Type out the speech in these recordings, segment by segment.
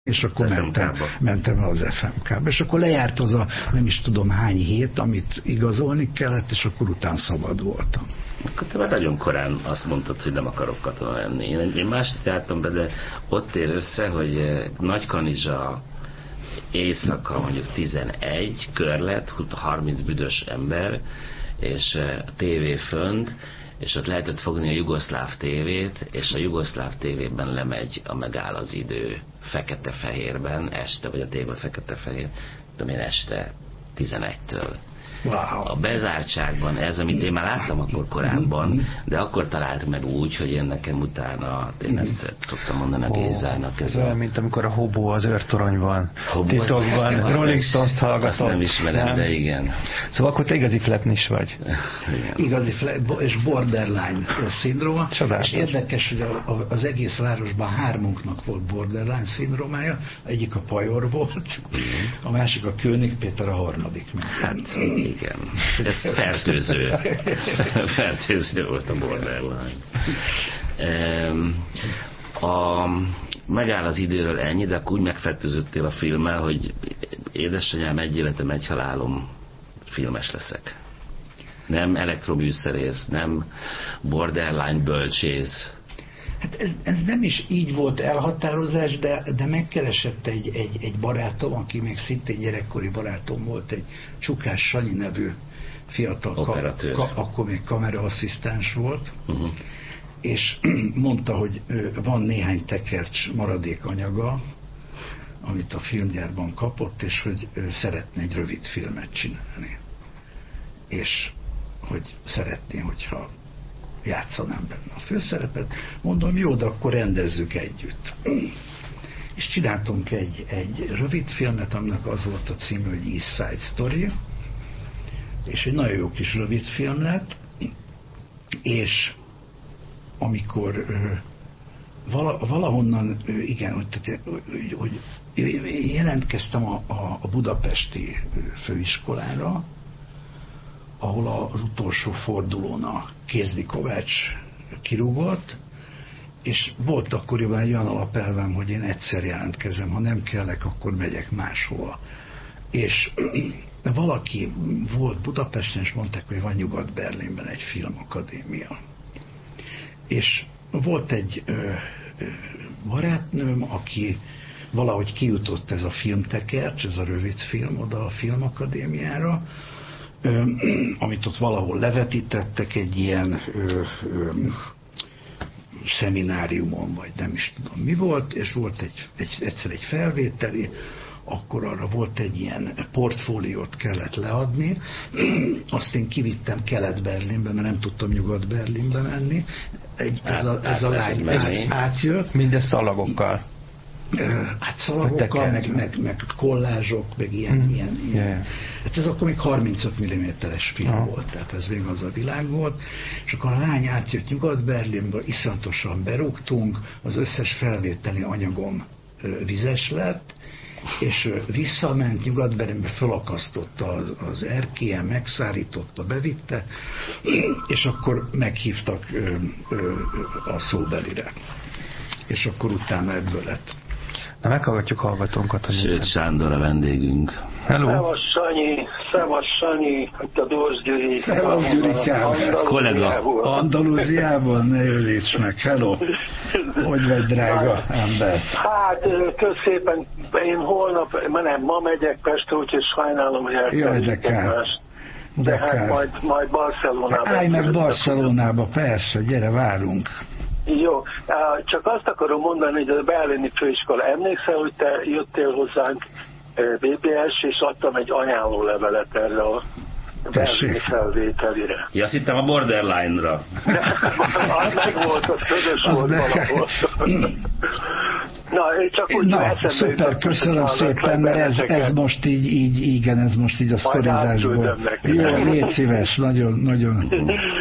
és akkor mentem el az FMK-ba, és akkor lejárt az a nem is tudom hány hét, amit igazolni kellett, és akkor utána szabad voltam. Akkor te már nagyon korán azt mondtad, hogy nem akarok katona lenni. Én másik jártam be, de ott ér össze, hogy Nagykanizsa éjszaka mondjuk 11, körlet, 30 büdös ember, és a tévé fönt, és ott lehetett fogni a jugoszláv tévét, és a jugoszláv tévében lemegy a Megáll az idő fekete-fehérben este, vagy a tévében fekete-fehér, tudom én, este 11-től. Wow. A bezártságban ez, amit én már láttam akkor korábban, de akkor talált meg úgy, hogy én nekem utána, én ezt szoktam mondani a Gézának. Ez olyan, mint amikor a Hobó az őrtoronyban, titokban, Rolling Stones-t hallgatott. Azt nem ismerem, nem? De igen. Szóval akkor te igazi flatnis vagy. Igazi és borderline szindróma. És érdekes, hogy az egész városban 3-unknak volt borderline szindrómája. Egyik a Pajor volt, a másik a Kőnig Péter, a harmadik. Hát, igen. Ez fertőző. Fertőző volt a borderline. Megáll az időről ennyi, de akkor úgy megfertőzöttél a filmmel, hogy édesanyám, egy életem, egy halálom, filmes leszek. Nem elektroműszerész, nem borderline bölcsész. Hát ez nem is így volt elhatározás, de megkeresett egy barátom, aki még szintén gyerekkori barátom volt, egy Csukás Sanyi nevű fiatal operatőr. Akkor még kameraasszisztens volt, és mondta, hogy van néhány tekercs maradékanyaga, amit a filmgyárban kapott, és hogy szeretne egy rövid filmet csinálni. És hogy szeretné, hogyha játszanám benne a főszerepet. Mondom, jó, de akkor rendezzük együtt. És csináltunk egy rövid filmet, aminek az volt a címe, hogy East Side Story, és egy nagyon jó kis rövid film lett, és amikor valahonnan, igen, hogy jelentkeztem a budapesti főiskolára, ahol az utolsó fordulón a Kézdi Kovács kirúgott, és volt akkoriban egy olyan alapelvem, hogy én egyszer jelentkezem, ha nem kellek, akkor megyek máshova. És valaki volt Budapesten, és mondták, hogy van Nyugat-Berlinben egy filmakadémia. És volt egy barátnőm, aki valahogy kijutott ez a filmtekercs, ez a rövid film oda a filmakadémiára, amit ott valahol levetítettek egy ilyen szemináriumon, vagy nem is tudom mi volt, és volt egyszer egy felvételi, akkor arra volt egy ilyen portfóliót kellett leadni, azt én kivittem Kelet-Berlinbe, mert nem tudtam Nyugat-Berlinbe menni. Ez a lány átjött. Mindezt szalagokkal. Hát szalagokkal, meg kollázsok, meg ilyen. Yeah. Hát ez akkor még 35 mm-es film volt, tehát ez még az a világ volt, és akkor a lány átjött Nyugat-Berlinből, iszonyatosan berúgtunk, az összes felvételi anyagom vizes lett, és visszament Nyugat-Berlinbe, fölakasztotta az erkélyen, megszárította, bevitte, és akkor meghívtak a szóbelire. És akkor utána ebből lett. Na, meghallgatjuk hallgatónkat. Sőt, Sándor a vendégünk. Hello. Szevasz Sanyi, itt a Dorsz Gyuri. Szevasz Gyurikám. Kollega. Andalúziában, ne ölíts meg. Hello. Hogy vagy, drága ember? Hát, kösz szépen. Én holnap, ma megyek Pestre, úgyhogy sajnálom, hogy elkezdjük egymást. De hát majd Barcelonába. Állj meg Barcelonába, persze, gyere, várunk. Jó, csak azt akarom mondani, hogy a berlini főiskola, emlékszel, hogy te jöttél hozzánk BBS, és adtam egy ajánlólevelet erre a berlini felvételire. Ja, azt hittem a borderline-ra. Az meg volt, az közös volt valahol. Na, csak úgy szuper, köszönöm szépen, mert ez most így, igen, ez most így a sztorizásból. Jó, légy szíves, nagyon. Na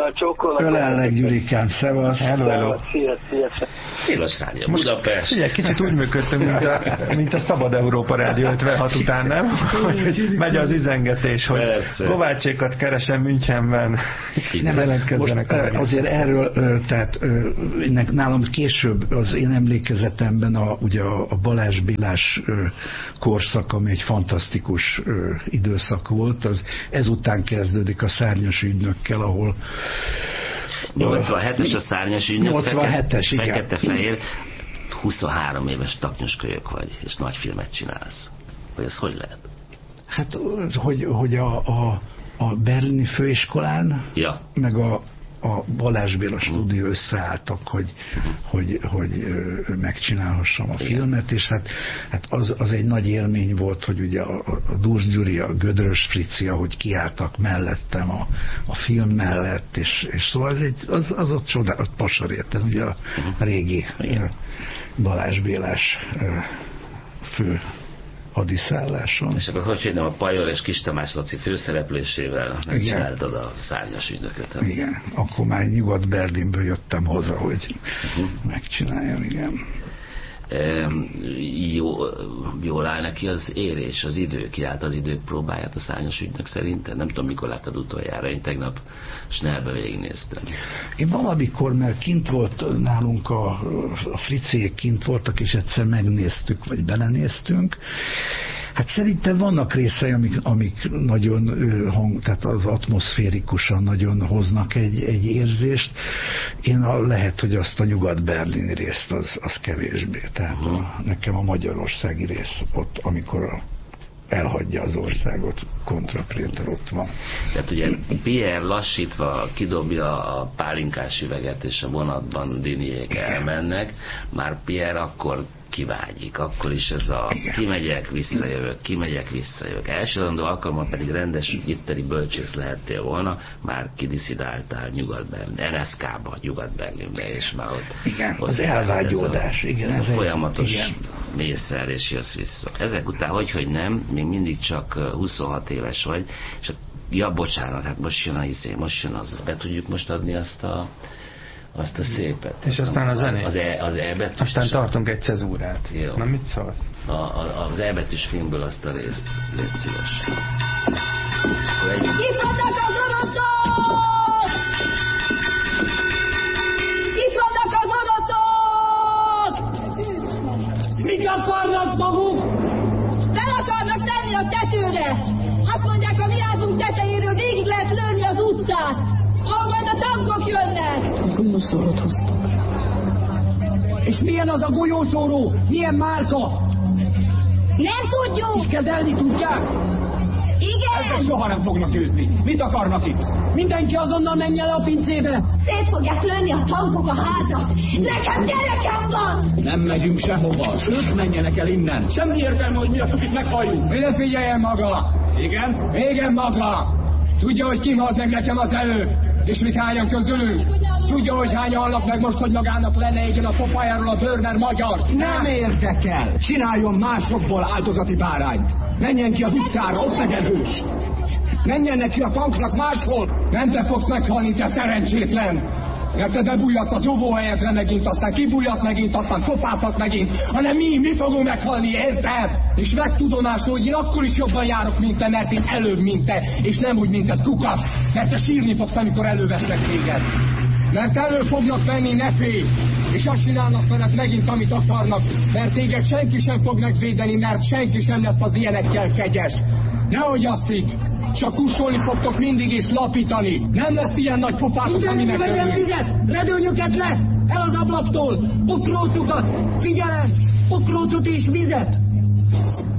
csókolok. Ölellek, Gyurikám, szevasz. Hello. Szia. Tilos Rádió Budapest. Ugye, kicsit úgy működtünk, mint a Szabad Európa Rádió 56 után, nem? Hogy megy az üzengetés, hogy Kovácsékat keresem Münchenben. Nem jelentkezzenek. Azért erről, tehát nálam később az én emlékezetemben ugye a Balázs Bélás korszak, ami egy fantasztikus időszak volt, az ezután kezdődik a Szárnyas ügynökkel, ahol 87-es a Szárnyas ügynök, 87-es, igen. Fekete-fehér, 23 éves taknyoskölyök vagy, és nagy filmet csinálsz. Hogy ez hogy lehet? Hát, hogy a berlini főiskolán, meg a Balázs Béla stúdió összeálltak, hogy megcsinálhassam a filmet, és hát az egy nagy élmény volt, hogy ugye a Dursz Gyuri, a Gödrös Frici, ahogy kiálltak mellettem a film mellett, és szóval az ott ott Pasar érten, ugye a régi Balázs Bélás fő hadiszálláson. És akkor hogy a Pajor és Kis Tamás Laci főszereplésével megcsináltad a Szárnyas ügynököt. Igen, akkor már Nyugat-Berlinből jöttem haza, hogy megcsináljam, igen. Jól áll neki az érés, az idő, kiállt az idők próbáját a Szárnyas ügynök szerintem. Nem tudom, mikor láttad utoljára, én tegnap Snellbe végignéztem. Én valamikor, mert kint volt nálunk a Fricék kint voltak, és egyszer megnéztük, vagy belenéztünk. Hát szerintem vannak részei, amik nagyon tehát az atmoszférikusan nagyon hoznak egy érzést. Én lehet, hogy azt a nyugat-berlini részt az kevésbé. Tehát nekem a magyarországi rész ott, amikor elhagyja az országot, Kontra Préter ott van. Tehát ugye Pierre lassítva kidobja a pálinkás üveget, és a vonatban Diniék elmennek, már Pierre akkor kivágyik, akkor is ez a kimegyek, visszajövök. Elsőrendű alkalommal pedig rendes itteni bölcsész lehettél volna, már kidiszidáltál Nyugat-Berlinbe, NSK-ba, Nyugat-Berlinbe, és már ott... Igen, ott az elvágyódás, igen. Ez a folyamatos mész el, és jössz vissza. Ezek után, hogy nem, még mindig csak 26 éves vagy, és bocsánat, hát most jön az, be tudjuk most adni azt a szépet. És aztán a zenét. Az E-betűs. Aztán tartunk egy cezúrát. Jó. Na, mit szólsz? Az E-betűs filmből azt a részt. Légy szíves. Itt vannak az oroszok! Itt vannak az oroszok! Mit akarnak maguk? Fel akarnak tenni a tetőre! Azt mondják, a mi házunk tetejéről végig lehet lőni az utcát! Ahol majd a tankok jönnek! Golyószórót hoztak. És milyen az a golyószóró? Milyen márka? Nem tudjuk! És kezelni tudják? Igen! Ezzel soha nem fognak győzni. Mit akarnak itt? Mindenki azonnal menjen le a pincébe! Szét fogják lőni a tankok a házat! Nekem gyerekem van! Nem megyünk sehova. Ők menjenek el innen. Semmi értelme, hogy miattuk itt meghalljunk. Ide figyeljen maga! Igen? Igen maga! Tudja, hogy ki halt meg nekem az előbb? És mit hányan közülünk? Tudja, hogy hányan halnak meg most, hogy magának lenne igen a pofájáról a Börner magyar? Nem érdekel! Csináljon másokból áldozati bárányt! Menjen ki az utcára, ott legyen hős! Menjen neki a tanknak máshol! Nem te fogsz meghalni, te szerencsétlen! Mert te bebújhatsz az óvóhelyekre megint, aztán kibújhat megint, aztán kopázhat megint, hanem mi fogunk meghalni, érted? És megtudomásul, hogy én akkor is jobban járok, mint te, mert én előbb, mint te, és nem úgy, mint egy kukac, mert te sírni fogsz, amikor elővesznek téged. Mert elő fognak venni, ne félj, és azt csinálnak veled megint, amit akarnak, mert téged senki sem fog megvédeni, mert senki sem lesz az ilyenekkel kegyes. Nehogy azt hidd, csak kussolni fogtok mindig és lapítani. Nem lesz ilyen nagy pofátok, aminek örülünk. Redőnyöket le! El az ablaktól! Pokrócukat! Figyelem! Pokrócut és vizet!